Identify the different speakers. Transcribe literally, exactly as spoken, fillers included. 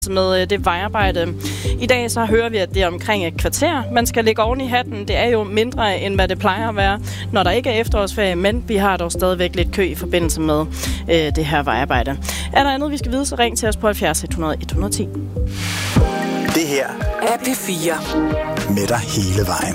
Speaker 1: med det vejarbejde. I dag så hører vi, at det er omkring et kvarter. Man skal lægge oven i hatten. Det er jo mindre, end hvad det plejer at være, når der ikke er efterårsferie, men vi har dog stadigvæk lidt kø i forbindelse med øh, det her vejarbejde. Er der andet, vi skal vide, så ring til os på halvfjerds et hundrede et hundrede og ti.
Speaker 2: Det her er P fire. Med dig hele vejen.